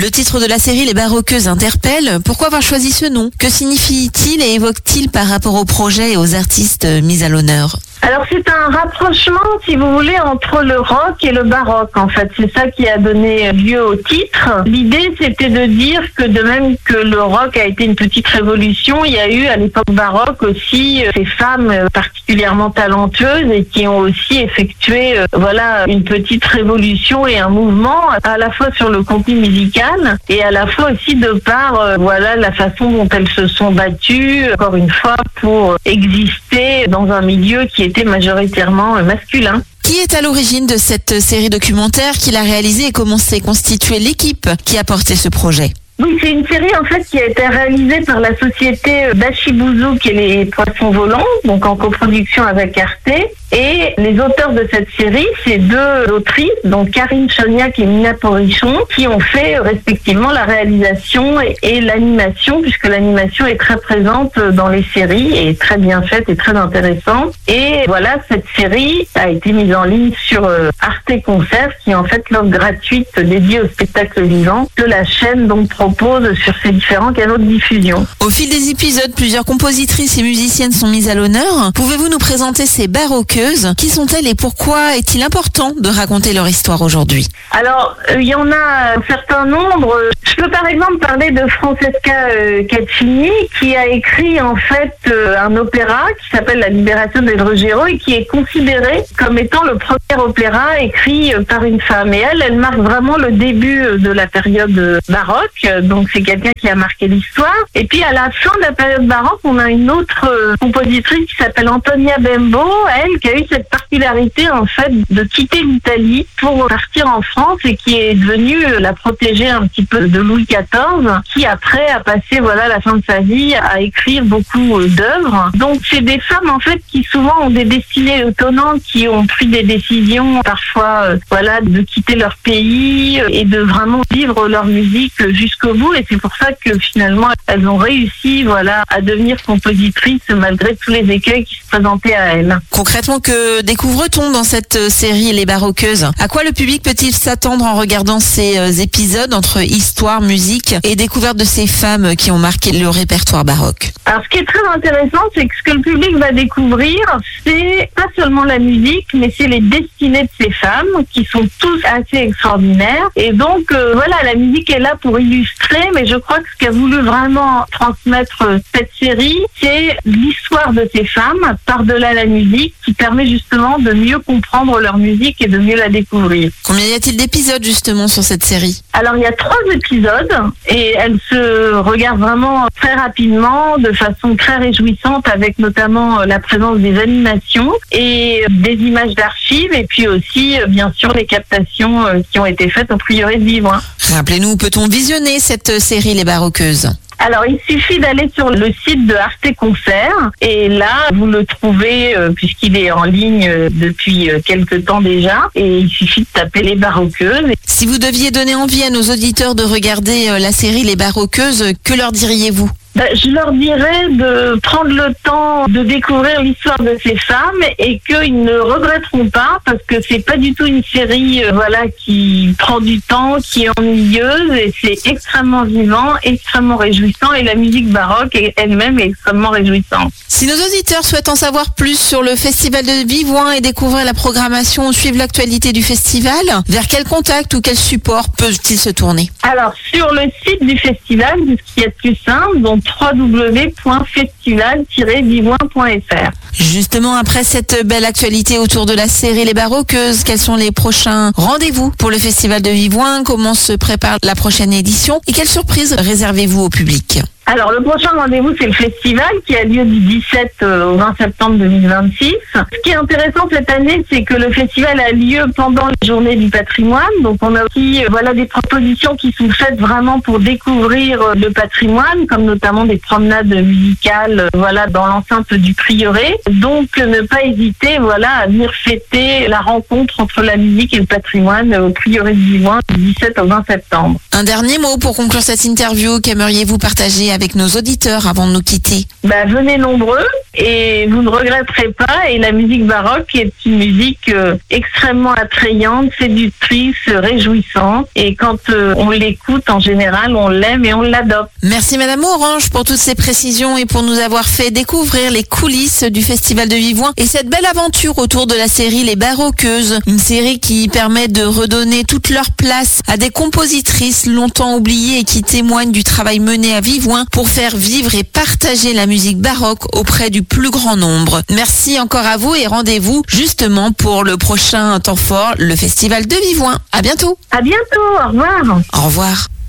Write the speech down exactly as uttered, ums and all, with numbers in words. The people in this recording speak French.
Le titre de la série Les Baroqueuses interpelle. Pourquoi avoir choisi ce nom? Que signifie-t-il et évoque-t-il par rapport au projet et aux artistes mis à l'honneur? Alors c'est un rapprochement, si vous voulez, entre le rock et le baroque. En fait, c'est ça qui a donné lieu au titre. L'idée, c'était de dire que de même que le rock a été une petite révolution, il y a eu à l'époque baroque aussi ces femmes particulièrement talentueuses et qui ont aussi effectué, voilà, une petite révolution et un mouvement à la fois sur le contenu musical et à la fois aussi de par, voilà, la façon dont elles se sont battues, encore une fois, pour exister dans un milieu qui était majoritairement masculin. Qui est à l'origine de cette série documentaire qu'il a réalisée et comment s'est constituée l'équipe qui a porté ce projet? Oui, c'est une série en fait qui a été réalisée par la société Dashi-Bouzou qui est les Poissons Volants, donc en coproduction avec Arte. Et les auteurs de cette série, c'est deux autrices, donc Karine Choniac et Mina Porichon, qui ont fait respectivement la réalisation et, et l'animation, puisque l'animation est très présente dans les séries et très bien faite et très intéressante. Et voilà, cette série a été mise en ligne sur Arte Concert, qui est en fait l'offre gratuite dédiée au spectacle vivant que la chaîne donc propose sur ses différents canaux de diffusion. Au fil des épisodes, plusieurs compositrices et musiciennes sont mises à l'honneur. Pouvez-vous nous présenter ces baroqueuses? Qui sont-elles et pourquoi est-il important de raconter leur histoire aujourd'hui? Alors, il euh, y en a un certain nombre. Je peux par exemple parler de Francesca euh, Caccini, qui a écrit en fait euh, un opéra qui s'appelle La Libération del Ruggiero et qui est considéré comme étant le premier opéra écrit euh, par une femme. Et elle, elle marque vraiment le début euh, de la période euh, baroque. Donc c'est quelqu'un qui a marqué l'histoire. Et puis à la fin de la période baroque, on a une autre euh, compositrice qui s'appelle Antonia Bembo, elle qui a eu cette particularité en fait de quitter l'Italie pour partir en France et qui est devenue la protégée un petit peu de Louis quatorze, qui après a passé voilà la fin de sa vie à écrire beaucoup d'œuvres. Donc c'est des femmes en fait qui souvent ont des destinées étonnantes, qui ont pris des décisions parfois euh, voilà de quitter leur pays et de vraiment vivre leur musique jusqu'au bout. Et c'est pour ça que finalement elles ont réussi voilà à devenir compositrices malgré tous les écueils qui se présentaient à elles. Concrètement, que découvre-t-on dans cette série Les Baroqueuses? À quoi le public peut-il s'attendre en regardant ces épisodes entre histoire, musique et découverte de ces femmes qui ont marqué le répertoire baroque? Alors ce qui est très intéressant, c'est que ce que le public va découvrir, c'est pas seulement la musique, mais c'est les destinées de ces femmes qui sont tous assez extraordinaires. Et donc euh, voilà, la musique est là pour illustrer, mais je crois que ce qu'a voulu vraiment transmettre euh, cette série, c'est l'histoire de ces femmes par-delà la musique, qui permet justement de mieux comprendre leur musique et de mieux la découvrir. Combien y a-t-il d'épisodes justement sur cette série? Alors il y a trois épisodes et elles se regardent vraiment très rapidement, de façon très réjouissante, avec notamment la présence des animations et des images d'archives et puis aussi bien sûr les captations qui ont été faites au prieuré de Vivoin. Rappelez-nous, peut-on visionner cette série Les Baroqueuses? Alors, il suffit d'aller sur le site de Arte Concert et là, vous le trouvez euh, puisqu'il est en ligne euh, depuis euh, quelques temps déjà et il suffit de taper Les Baroqueuses. Si vous deviez donner envie à nos auditeurs de regarder euh, la série Les Baroqueuses, que leur diriez-vous? Ben, je leur dirais de prendre le temps de découvrir l'histoire de ces femmes et qu'ils ne regretteront pas parce que c'est pas du tout une série euh, voilà qui prend du temps, qui est ennuyeuse et c'est extrêmement vivant, extrêmement réjouissant et la musique baroque elle-même est extrêmement réjouissante. Si nos auditeurs souhaitent en savoir plus sur le festival de Vivoin et découvrir la programmation ou suivre l'actualité du festival, vers quel contact ou quel support peuvent-ils se tourner? Alors sur le site du festival, ce qui est plus simple, donc w w w point festival tiret vivoin point f r. Justement, après cette belle actualité autour de la série Les Baroqueuses, quels sont les prochains rendez-vous pour le festival de Vivoin? Comment se prépare la prochaine édition? Et quelles surprises réservez-vous au public? Alors, le prochain rendez-vous, c'est le festival qui a lieu du dix-sept au vingt septembre deux mille vingt-six. Ce qui est intéressant cette année, c'est que le festival a lieu pendant les journées du patrimoine. Donc, on a aussi euh, voilà, des propositions qui sont faites vraiment pour découvrir euh, le patrimoine, comme notamment des promenades musicales euh, voilà, dans l'enceinte du prieuré. Donc, euh, ne pas hésiter voilà, à venir fêter la rencontre entre la musique et le patrimoine euh, au prieuré de Vivoin du dix-sept au vingt septembre. Un dernier mot pour conclure cette interview. Qu'aimeriez-vous partager avec nos auditeurs avant de nous quitter? Bah, venez nombreux et vous ne regretterez pas. Et la musique baroque est une musique euh, extrêmement attrayante, séductrice, réjouissante. Et quand euh, on l'écoute, en général, on l'aime et on l'adopte. Merci Madame Orange pour toutes ces précisions et pour nous avoir fait découvrir les coulisses du Festival de Vivouin et cette belle aventure autour de la série Les Baroqueuses. Une série qui permet de redonner toute leur place à des compositrices longtemps oubliées et qui témoignent du travail mené à Vivouin pour faire vivre et partager la musique baroque auprès du plus grand nombre. Merci encore à vous et rendez-vous justement pour le prochain temps fort, le Festival de Vivouin. À bientôt. À bientôt. Au revoir. Au revoir.